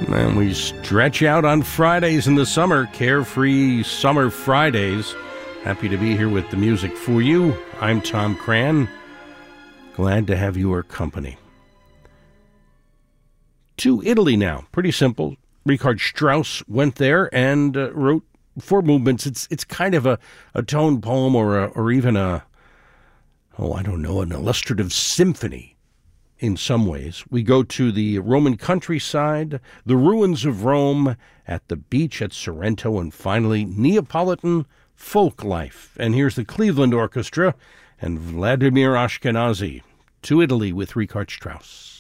And we stretch out on Fridays in the summer, carefree summer Fridays. Happy to be here with the music for you. I'm Tom Cran. Glad to have your company. To Italy now. Pretty simple. Richard Strauss went there and wrote 4 movements. It's kind of a tone poem or even an illustrative symphony. In some ways, we go to the Roman countryside, the ruins of Rome, at the beach at Sorrento, and finally, Neapolitan folk life. And here's the Cleveland Orchestra and Vladimir Ashkenazy, To Italy with Richard Strauss.